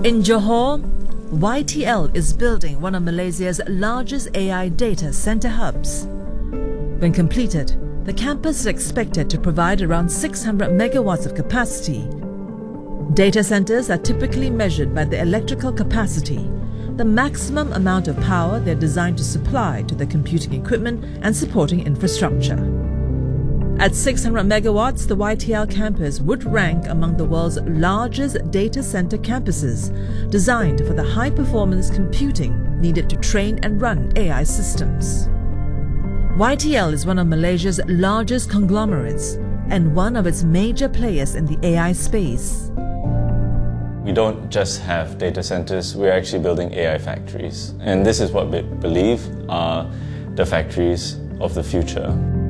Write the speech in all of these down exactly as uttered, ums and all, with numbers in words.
In Johor, Y T L is building one of Malaysia's largest A I data center hubs. When completed, the campus is expected to provide around six hundred megawatts of capacity. Data centers are typically measured by the electrical capacity, the maximum amount of power they're designed to supply to the computing equipment and supporting infrastructure. At six hundred megawatts, the Y T L campus would rank among the world's largest data center campuses, designed for the high-performance computing needed to train and run A I systems. Y T L is one of Malaysia's largest conglomerates and one of its major players in the A I space. We don't just have data centers, we're actually building A I factories. And this is what we believe are the factories of the future.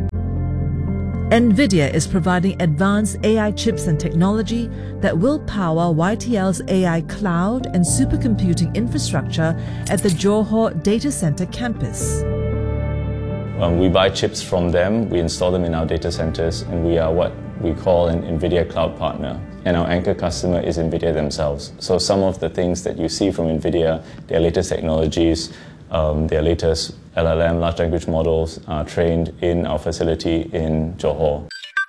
NVIDIA is providing advanced A I chips and technology that will power Y T L's A I cloud and supercomputing infrastructure at the Johor Data Center campus. Um, we buy chips from them, we install them in our data centers, and we are what we call an NVIDIA cloud partner. And our anchor customer is NVIDIA themselves. So some of the things that you see from NVIDIA, their latest technologies, um, their latest L L M, large language models, are trained in our facility in Johor.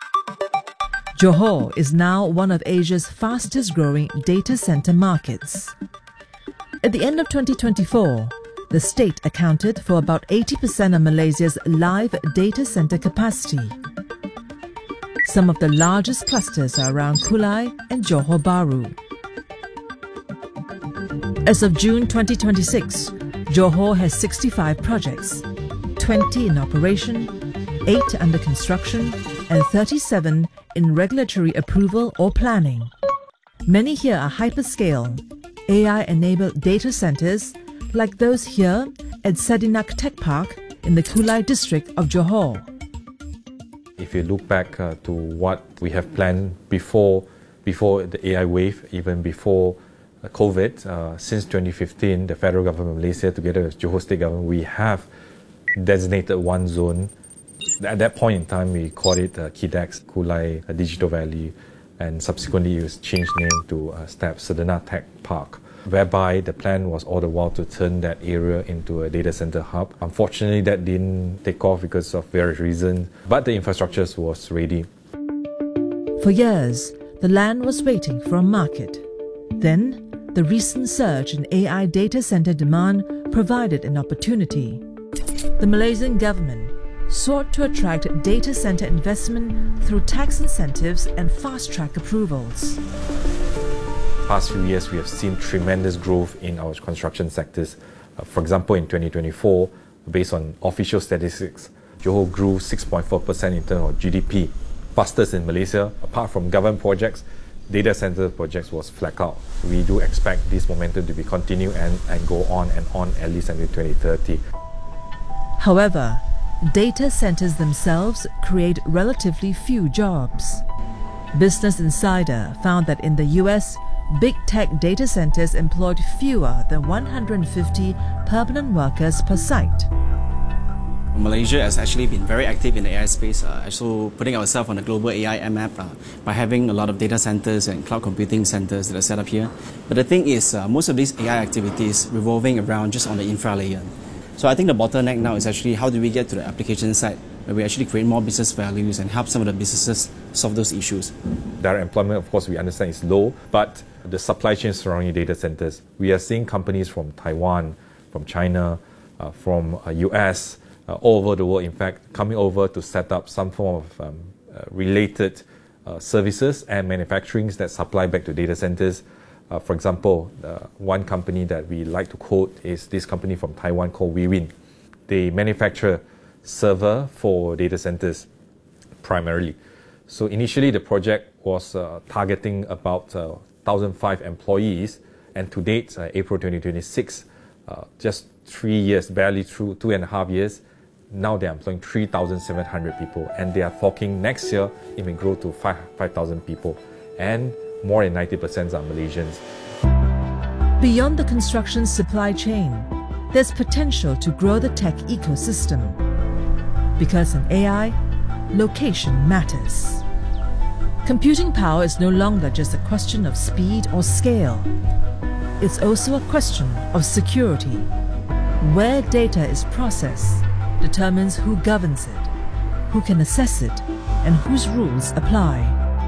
Johor is now one of Asia's fastest growing data center markets. At the end of twenty twenty-four, the state accounted for about eighty percent of Malaysia's live data center capacity. Some of the largest clusters are around Kulai and Johor Bahru. As of June twenty twenty-six, Johor has sixty-five projects, twenty in operation, eight under construction, and thirty-seven in regulatory approval or planning. Many here are hyperscale, A I-enabled data centers like those here at Sedinak Tech Park in the Kulai district of Johor. If you look back uh, to what we have planned before, before the A I wave, even before uh, COVID, uh, since twenty fifteen, the federal government of Malaysia, together with Johor State Government, we have designated one zone. At that point in time, we called it uh, KIDEX, Kulai uh, Digital Valley, and subsequently it was changed name to uh, S T E P, Sedinak Tech Park, whereby the plan was all the while to turn that area into a data center hub. Unfortunately, that didn't take off because of various reasons, but the infrastructure was ready. For years, the land was waiting for a market. Then, the recent surge in A I data center demand provided an opportunity. The Malaysian government sought to attract data center investment through tax incentives and fast-track approvals. Past few years, we have seen tremendous growth in our construction sectors. Uh, for example, in twenty twenty-four, based on official statistics, Johor grew six point four percent in terms of G D P, fastest in Malaysia. Apart from government projects, data center projects was flat out. We do expect this momentum to be continued and, and go on and on at least until twenty thirty. However, data centers themselves create relatively few jobs. Business Insider found that in the U S, big tech data centers employed fewer than one hundred fifty permanent workers per site. Malaysia has actually been very active in the A I space, uh, also putting ourselves on the global A I map uh, by having a lot of data centers and cloud computing centers that are set up here. But the thing is, uh, most of these A I activities revolving around just on the infra layer. So I think the bottleneck now is actually how do we get to the application side, where we actually create more business values and help some of the businesses solve those issues. Direct employment, of course, we understand is low, but the supply chain surrounding data centers, we are seeing companies from Taiwan, from China, uh, from uh, U S, uh, all over the world, in fact, coming over to set up some form of um, uh, related uh, services and manufacturing that supply back to data centers. Uh, for example, uh, one company that we like to quote is this company from Taiwan called WeWin. They manufacture server for data centers primarily. So initially the project was uh, targeting about uh, one thousand five employees, and to date, uh, April twenty twenty-six, uh, just three years, barely through two and a half years, now they're employing three thousand seven hundred people, and they are talking next year it may grow to five thousand people, and more than ninety percent are Malaysians. Beyond the construction supply chain, there's potential to grow the tech ecosystem. Because in A I, location matters. Computing power is no longer just a question of speed or scale. it's also a question of security. Where data is processed determines who governs it, who can assess it, and whose rules apply.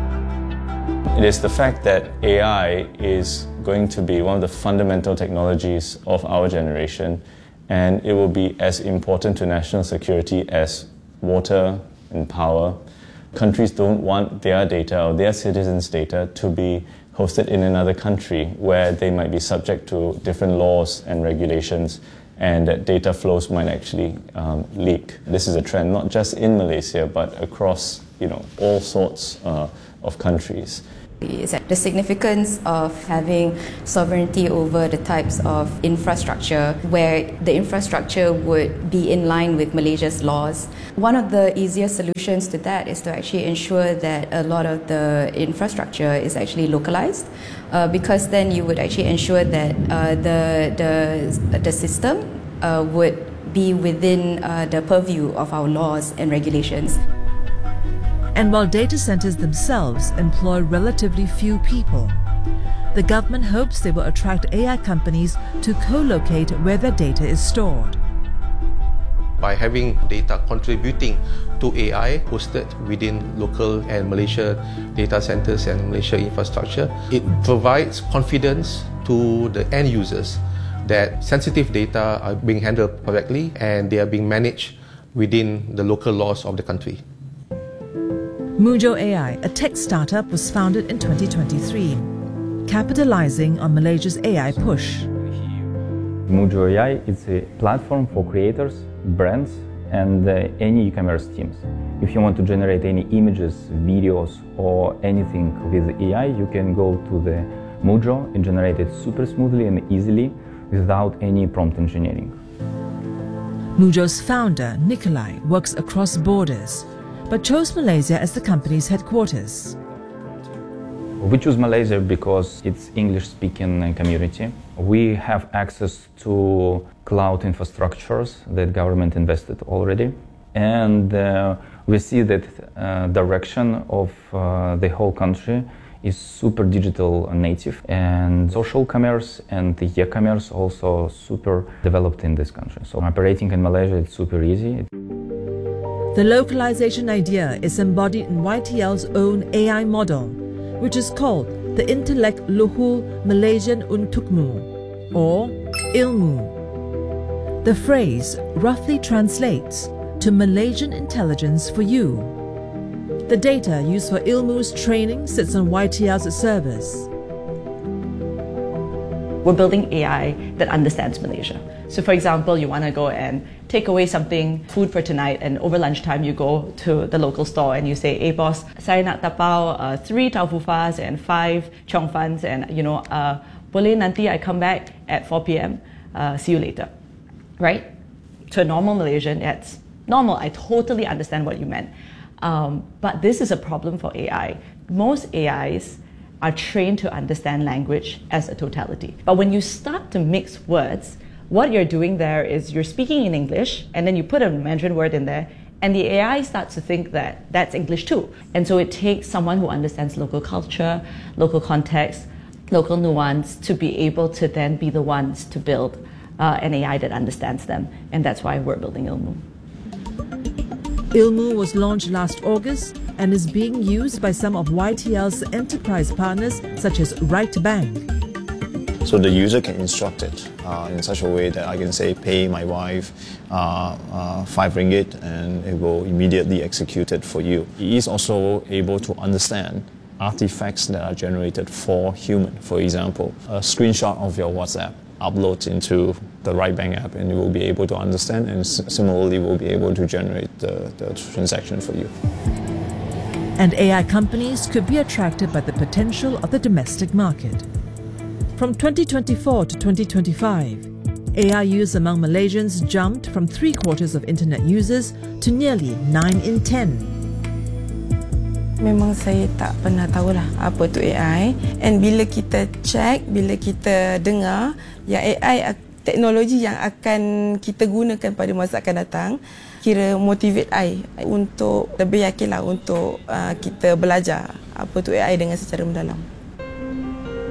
It is the fact that A I is going to be one of the fundamental technologies of our generation, and it will be as important to national security as water and power. Countries don't want their data or their citizens' data to be hosted in another country where they might be subject to different laws and regulations, and that data flows might actually um, leak. This is a trend not just in Malaysia but across, you know, all sorts uh, of countries. The significance of having sovereignty over the types of infrastructure where the infrastructure would be in line with Malaysia's laws. One of the easiest solutions to that is to actually ensure that a lot of the infrastructure is actually localized, uh, because then you would actually ensure that uh, the, the, the system uh, would be within uh, the purview of our laws and regulations. And while data centers themselves employ relatively few people, the government hopes they will attract A I companies to co-locate where their data is stored. By having data contributing to A I hosted within local and Malaysia data centers and Malaysia infrastructure, it provides confidence to the end users that sensitive data are being handled correctly and they are being managed within the local laws of the country. Mujo A I, a tech startup, was founded in twenty twenty-three, capitalizing on Malaysia's A I push. Mujo A I is a platform for creators, brands, and uh, any e-commerce teams. If you want to generate any images, videos, or anything with A I, you can go to the Mujo and generate it super smoothly and easily without any prompt engineering. Mujo's founder, Nikolai, works across borders, but chose Malaysia as the company's headquarters. We choose Malaysia because it's English-speaking community. We have access to cloud infrastructures that government invested already. And uh, we see that uh, direction of uh, the whole country is super digital native. And social commerce and the e-commerce also super developed in this country. So operating in Malaysia, it's super easy. The localization idea is embodied in Y T L's own A I model, which is called the Intellect Luhur Malaysian Untukmu, or ILMU. The phrase roughly translates to Malaysian intelligence for you. The data used for ILMU's training sits on Y T L's servers. We're building A I that understands Malaysia. So for example, you want to go and take away something, food for tonight, and over lunchtime you go to the local store and you say, hey boss, saya nak tapau uh, three tau fufas and five chong fans, and you know, uh, boleh nanti I come back at four p m, uh, see you later, right? To a normal Malaysian, that's normal. I totally understand what you meant. Um, but this is a problem for A I. Most A Is are trained to understand language as a totality. But when you start to mix words, what you're doing there is you're speaking in English and then you put a Mandarin word in there and the A I starts to think that that's English too. And so it takes someone who understands local culture, local context, local nuance to be able to then be the ones to build uh, an A I that understands them. And that's why we're building ILMU. ILMU was launched last August and is being used by some of Y T L's enterprise partners such as Right Bank. So the user can instruct it uh, in such a way that I can say, pay my wife uh, uh, five ringgit and it will immediately execute it for you. He is also able to understand artifacts that are generated for human. For example, a screenshot of your WhatsApp upload into the Right Bank app and you will be able to understand, and similarly will be able to generate the, the transaction for you. And A I companies could be attracted by the potential of the domestic market. From twenty twenty-four to twenty twenty-five, A I use among Malaysians jumped from three quarters of internet users to nearly nine in ten. Memang saya tak pernah tahulah apa tu A I, and bila kita check, bila kita dengar yang A I teknologi yang akan kita gunakan pada masa akan datang, kira motivate I untuk lebih yakinlah untuk uh, kita belajar apa tu A I dengan secara mendalam.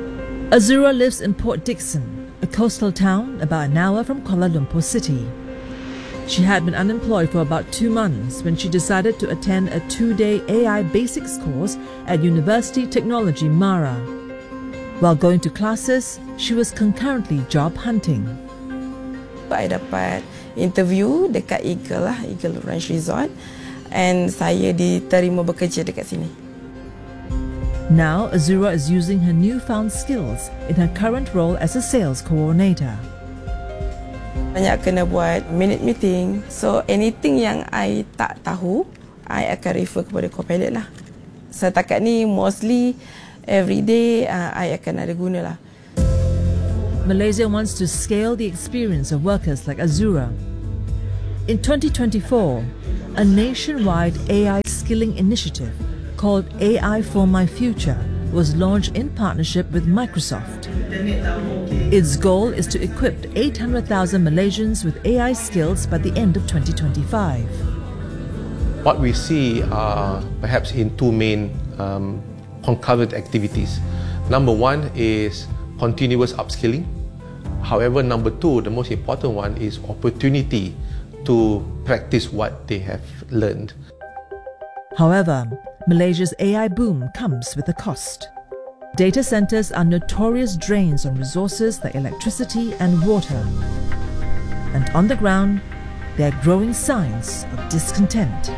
Azura lives in Port Dickson, a coastal town about an hour from Kuala Lumpur City. She had been unemployed for about two months when she decided to attend a two-day A I basics course at University Technology Mara. While going to classes, she was concurrently job hunting. I dapat interview dekat Eagle lah, Eagle Ranch Resort, and saya diterima bekerja dekat sini. Now, Azura is using her newfound skills in her current role as a sales coordinator. Banyak kena buat minute meeting, so anything yang I tak tahu, I akan refer kepada Copilot lah. Setakat ni mostly every day uh, I akan ada guna lah. Malaysia wants to scale the experience of workers like Azura. In twenty twenty-four, a nationwide A I skilling initiative called A I for My Future was launched in partnership with Microsoft. Its goal is to equip eight hundred thousand Malaysians with A I skills by the end of twenty twenty-five. What we see are perhaps in two main um, concurrent activities. Number one is continuous upskilling. However, number two, the most important one, is opportunity to practice what they have learned. However, Malaysia's A I boom comes with a cost. Data centers are notorious drains on resources like electricity and water. And on the ground, there are growing signs of discontent.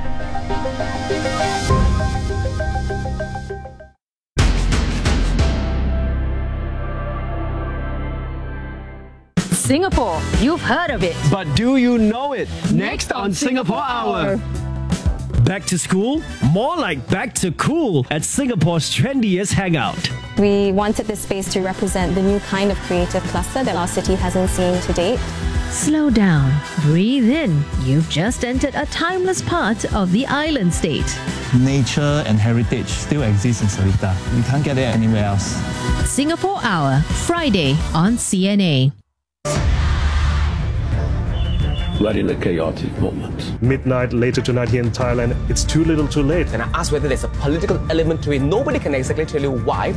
Singapore, you've heard of it. But do you know it? Next on Singapore Hour. Back to school? More like back to cool at Singapore's trendiest hangout. We wanted this space to represent the new kind of creative cluster that our city hasn't seen to date. Slow down, breathe in. You've just entered a timeless part of the island state. Nature and heritage still exist in Seletar. You can't get it anywhere else. Singapore Hour, Friday on C N A. We're in a chaotic moment. Midnight later tonight here in Thailand, it's too little too late. And I asked whether there's a political element to it. Nobody can exactly tell you why.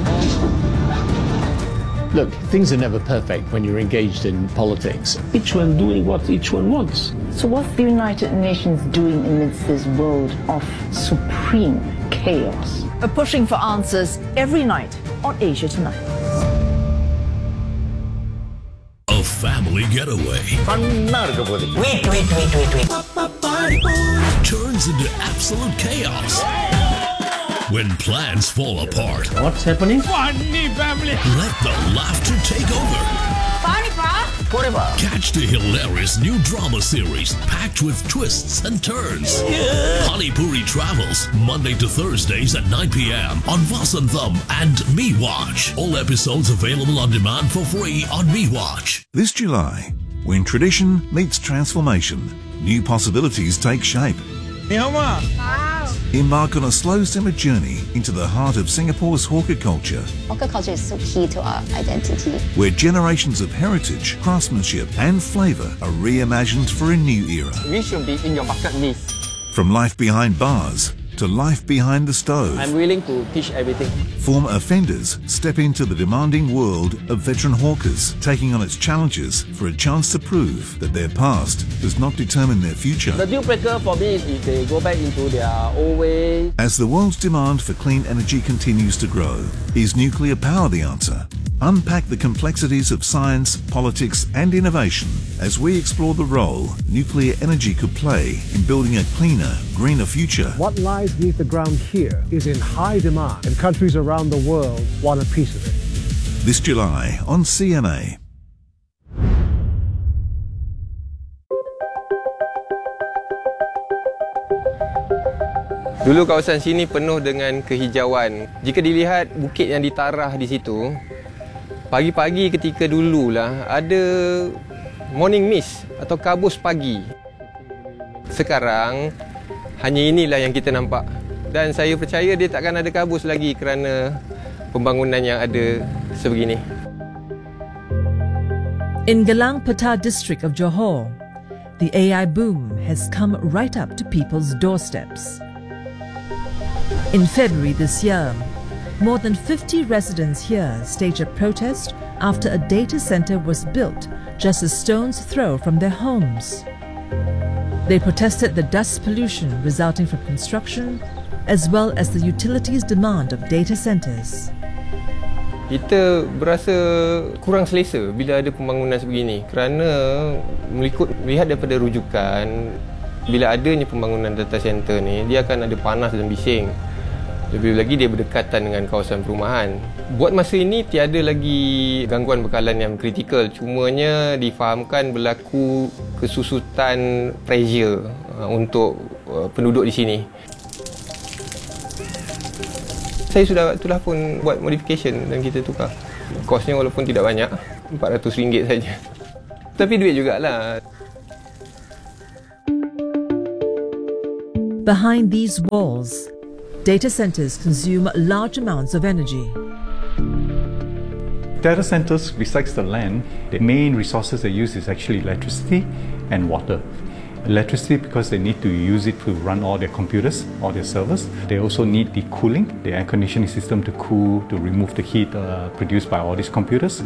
Look, things are never perfect when you're engaged in politics. Each one doing what each one wants. So what's the United Nations doing amidst this world of supreme chaos? We're pushing for answers every night on Asia Tonight. A family getaway. Wait, wait, wait, wait, wait. Turns into absolute chaos. When plans fall apart. What's happening? Funny family. Let the laughter take over. Funny, brah. Whatever. Catch the hilarious new drama series packed with twists and turns. Yeah. Pani Puri Travels, Monday to Thursdays at nine p m on Vasantham and MeWatch. All episodes available on demand for free on MeWatch. This July, when tradition meets transformation, new possibilities take shape. Wow. Embark on a slow simmer journey into the heart of Singapore's hawker culture. Hawker culture is so key to our identity. Where generations of heritage, craftsmanship and flavour are reimagined for a new era. We should be in your bucket list. From life behind bars to life behind the stove. I'm willing to teach everything. Former offenders step into the demanding world of veteran hawkers, taking on its challenges for a chance to prove that their past does not determine their future. The deal breaker for me is if they go back into their old way. As the world's demand for clean energy continues to grow, is nuclear power the answer? Unpack the complexities of science, politics and innovation as we explore the role nuclear energy could play in building a cleaner, greener future. What lies beneath the ground here is in high demand, and countries around the world want a piece of it. This July on C N A. Dulu kawasan sini penuh dengan kehijauan. Jika dilihat bukit yang ditarah di situ, pagi-pagi ketika dululah ada morning mist atau kabus pagi. Sekarang hanya inilah yang kita nampak. Dan saya percaya dia takkan ada kabus lagi kerana pembangunan yang ada sebegini. In Gelang Petar district of Johor, the A I boom has come right up to people's doorsteps. In February this year, More than fifty residents here staged a protest after a data center was built just a stone's throw from their homes. They protested the dust pollution resulting from construction, as well as the utilities demand of data centers. Kita berasa kurang selesa bila ada pembangunan sebegini kerana melikut melihat daripada rujukan, bila adanya pembangunan data center ni, dia akan ada panas dan bising. Lebih lagi dia berdekatan dengan kawasan perumahan. Buat masa ini tiada lagi gangguan bekalan yang kritikal, cumanya difahamkan berlaku kesusutan pressure untuk penduduk di sini. Saya sudah itulah pun buat modification dan kita tukar. Kosnya walaupun tidak banyak, empat ratus ringgit saja. Tapi duit jugalah. Behind these walls, data centers consume large amounts of energy. Data centers, besides the land, the main resources they use is actually electricity and water. Electricity because they need to use it to run all their computers, all their servers. They also need the cooling, the air conditioning system to cool, to remove the heat uh, produced by all these computers.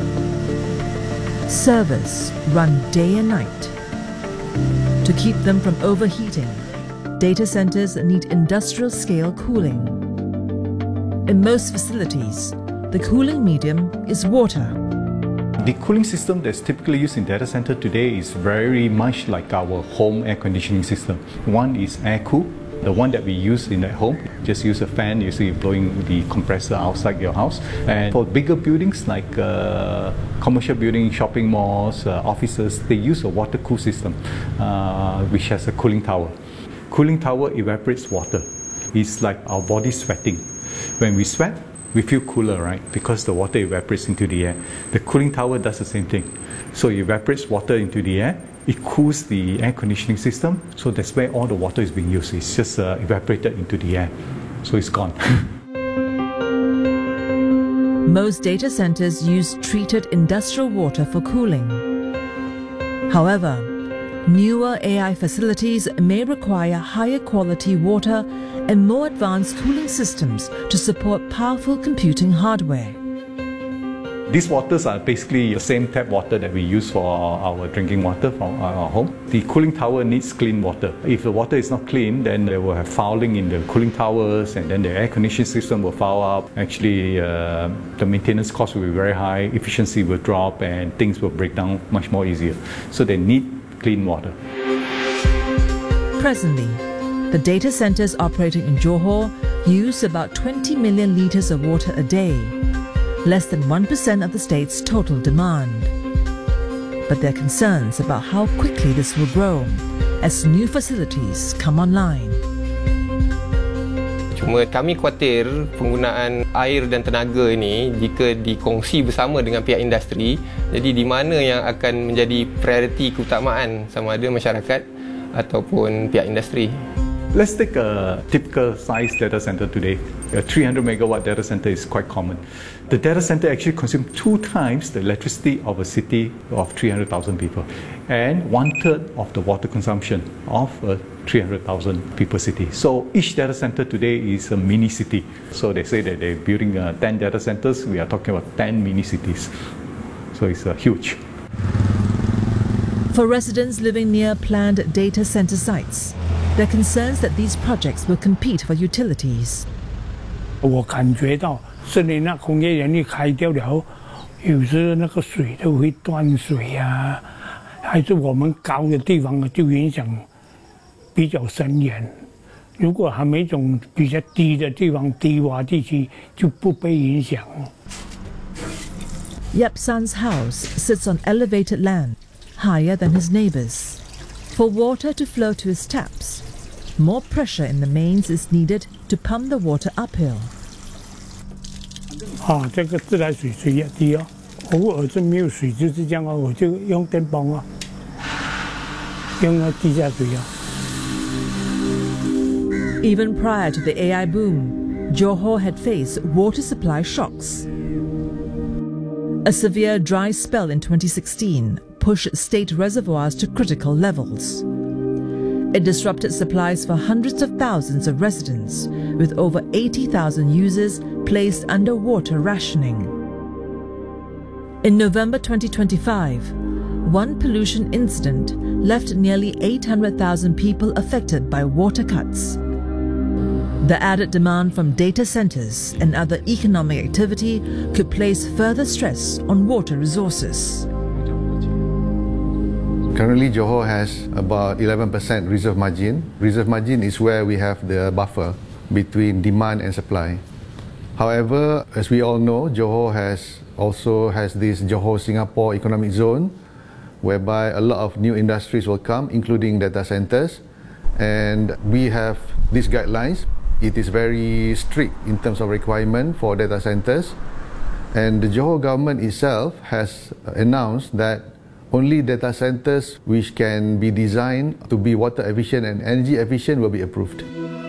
Servers run day and night. To keep them from overheating, data centers need industrial-scale cooling. In most facilities, the cooling medium is water. The cooling system that's typically used in data center today is very much like our home air conditioning system. One is air-cool, the one that we use in at home. Just use a fan, usually blowing the compressor outside your house. And for bigger buildings like uh, commercial buildings, shopping malls, uh, offices, they use a water-cool system, uh, which has a cooling tower. Cooling tower evaporates water. It's like our body sweating. When we sweat, we feel cooler, right? Because the water evaporates into the air. The cooling tower does the same thing. So it evaporates water into the air. It cools the air conditioning system. So that's where all the water is being used. It's just uh, evaporated into the air. So it's gone. Most data centers use treated industrial water for cooling. However, newer A I facilities may require higher quality water and more advanced cooling systems to support powerful computing hardware. These waters are basically the same tap water that we use for our, our drinking water from our home. The cooling tower needs clean water. If the water is not clean, then they will have fouling in the cooling towers, and then the air conditioning system will foul up. Actually, uh, the maintenance cost will be very high, efficiency will drop, and things will break down much more easier. So they need clean water. Presently, the data centers operating in Johor use about twenty million litres of water a day, less than one percent of the state's total demand. But there are concerns about how quickly this will grow as new facilities come online. Cuma kami khawatir penggunaan air dan tenaga ini jika dikongsi bersama dengan pihak industri, jadi di mana yang akan menjadi prioriti keutamaan sama ada masyarakat ataupun pihak industri. Let's take a typical size data center today. A three hundred megawatt data center is quite common. The data center actually consumes two times the electricity of a city of three hundred thousand people, and one third of the water consumption of a three hundred thousand people city. So each data center today is a mini city. So they say that they're building uh, ten data centers. We are talking about ten mini cities. So it's uh, huge. For residents living near planned data center sites, there are concerns that these projects will compete for utilities. 我感觉到，森林那工业园一开掉了，有时那个水都会断水啊，还是我们高的地方就影响比较深远。如果还没种比较低的地方、低洼地区就不被影响。 Yep San's house sits on elevated land, higher than his neighbors. For water to flow to his taps, more pressure in the mains is needed to pump the water uphill. 啊，这个自来水水也低哦，偶尔是没有水就是这样哦，我就用电泵啊，用那地下水啊。 Even prior to the A I boom, Johor had faced water supply shocks. A severe dry spell in twenty sixteen pushed state reservoirs to critical levels. It disrupted supplies for hundreds of thousands of residents, with over eighty thousand users placed under water rationing. In November twenty twenty-five, one pollution incident left nearly eight hundred thousand people affected by water cuts. The added demand from data centers and other economic activity could place further stress on water resources. Currently, Johor has about eleven percent reserve margin. Reserve margin is where we have the buffer between demand and supply. However, as we all know, Johor has also has this Johor Singapore Economic Zone, whereby a lot of new industries will come, including data centers. And we have these guidelines. It is very strict in terms of requirement for data centers. And the Johor government itself has announced that only data centers which can be designed to be water efficient and energy efficient will be approved.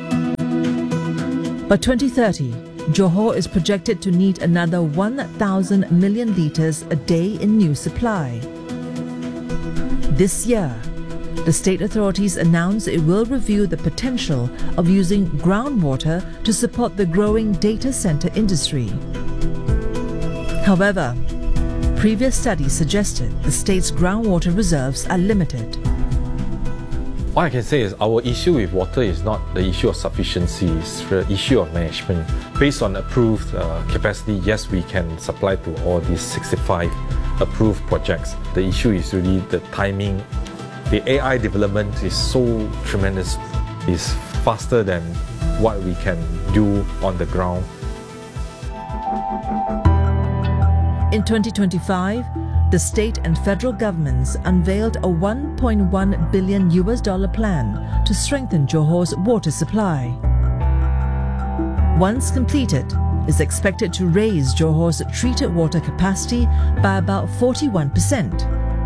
By twenty thirty, Johor is projected to need another one thousand million litres a day in new supply. This year, the state authorities announced it will review the potential of using groundwater to support the growing data centre industry. However, previous studies suggested the state's groundwater reserves are limited. What I can say is our issue with water is not the issue of sufficiency, it's the issue of management. Based on approved uh, capacity, yes, we can supply to all these sixty-five approved projects. The issue is really the timing. The A I development is so tremendous. It's faster than what we can do on the ground. In twenty twenty-five, the state and federal governments unveiled a one point one billion U S dollar plan to strengthen Johor's water supply. Once completed, is expected to raise Johor's treated water capacity by about forty-one percent.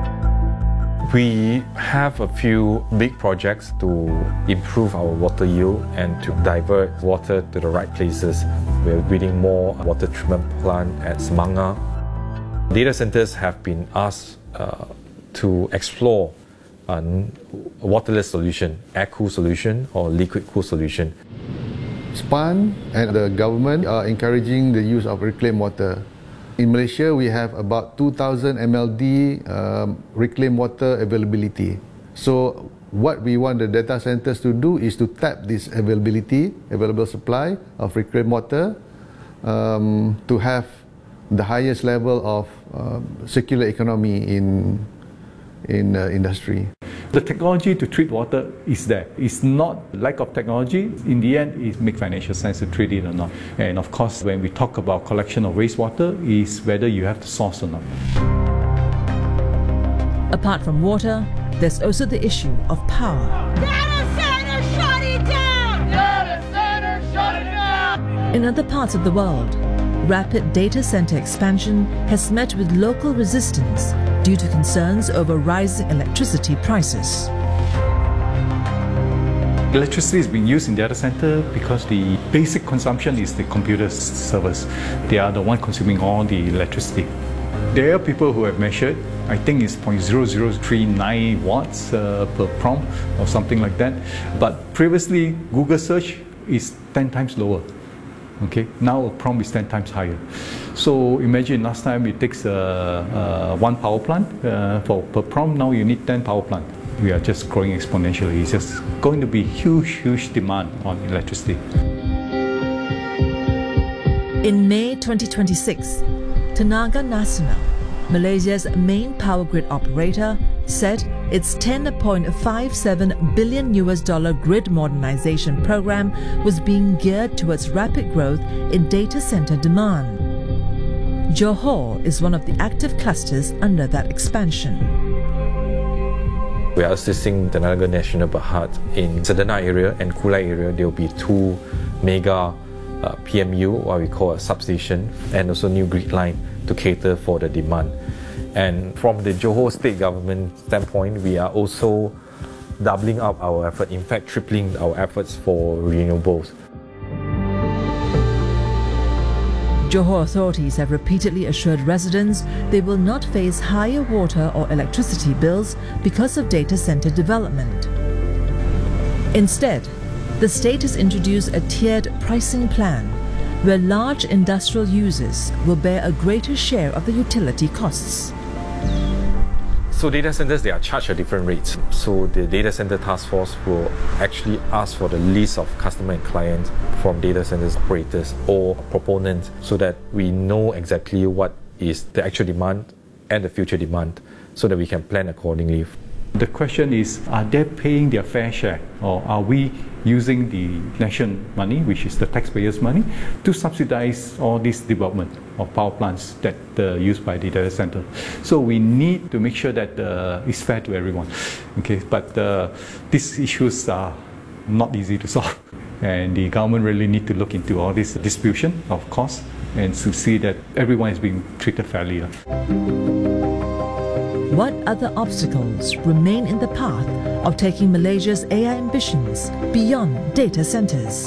We have a few big projects to improve our water yield and to divert water to the right places. We're building more water treatment plant at Semanga. Data centers have been asked uh, to explore a waterless solution, air-cooled solution or liquid-cooled solution. SPAN and the government are encouraging the use of reclaimed water. In Malaysia, we have about two thousand M L D um, reclaimed water availability. So what we want the data centers to do is to tap this availability, available supply of reclaimed water um, to have the highest level of uh, circular economy in, in uh, industry. The technology to treat water is there. It's not lack of technology. In the end, it makes financial sense to treat it or not. And of course, when we talk about collection of wastewater, is whether you have the source or not. Apart from water, there's also the issue of power. Data center, shut it down! Data center, shut it down! In other parts of the world, rapid data center expansion has met with local resistance due to concerns over rising electricity prices. Electricity is being used in data center because the basic consumption is the computer servers. They are the one consuming all the electricity. There are people who have measured, I think it's zero point zero zero three nine watts uh, per prompt or something like that. But previously, Google search is ten times lower. Okay, now a prompt is ten times higher. So imagine last time it takes uh, uh, one power plant uh, for per prompt. Now you need ten power plant. We are just growing exponentially. It's just going to be huge, huge demand on electricity. In May twenty twenty-six, Tenaga Nasional, Malaysia's main power grid operator, said its ten point five seven billion U S dollar grid modernization program was being geared towards rapid growth in data center demand. Johor is one of the active clusters under that expansion. We are assisting Tenaga Nasional Berhad in Sedana area and Kulai area. There will be two mega uh, P M U, what we call a substation, and also new grid line to cater for the demand. And from the Johor state government standpoint, we are also doubling up our effort, in fact tripling our efforts for renewables. Johor authorities have repeatedly assured residents they will not face higher water or electricity bills because of data center development. Instead, the state has introduced a tiered pricing plan where large industrial users will bear a greater share of the utility costs. So data centers, they are charged at different rates. So the data center task force will actually ask for the list of customer and clients from data centers operators or proponents so that we know exactly what is the actual demand and the future demand so that we can plan accordingly. The question is, are they paying their fair share, or are we using the national money, which is the taxpayers' money, to subsidize all this development of power plants that are uh, used by the data center? So we need to make sure that uh, it's fair to everyone. Okay, but uh, these issues are not easy to solve, and the government really need to look into all this distribution of costs and to see that everyone is being treated fairly. What other obstacles remain in the path of taking Malaysia's A I ambitions beyond data centers?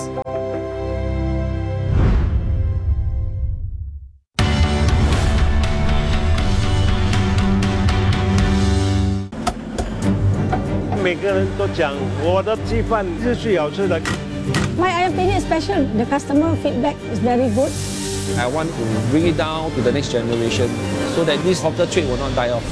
My ayam penyet is special. The customer feedback is very good. I want to bring it down to the next generation so that this hawker trade will not die off.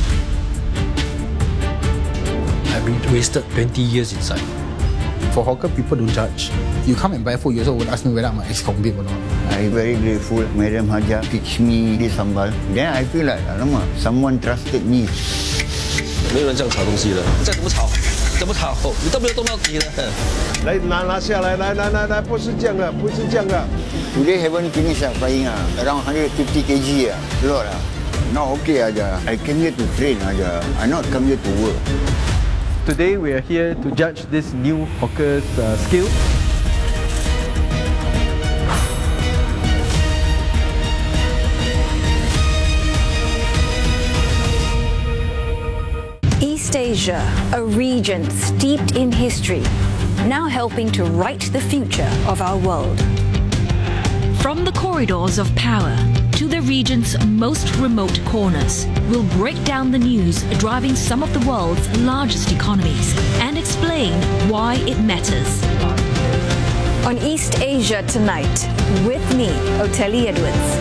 I've been wasted twenty years inside. For hawker, people don't judge. You come and buy food, you also would ask me whether I'm an ex-convict or not. I'm very grateful. Madam Haja teach me this sambal. Then I feel like, alamak, someone trusted me. 没有人这样炒东西的，再怎么炒，怎么炒，你都没有动到底的。 来拿拿下来，来来来来，不是这样的，不是这样的。 Today haven't finished uh, frying uh, around one hundred fifty kilograms uh, a lot uh. Not okay aja. I came here to train aja. I not come here to work. Today we are here to judge this new hawker's uh, skill. East Asia, a region steeped in history, now helping to write the future of our world. From the corridors of power to the region's most remote corners, we'll break down the news driving some of the world's largest economies and explain why it matters. On East Asia Tonight, with me, Oteli Edwards.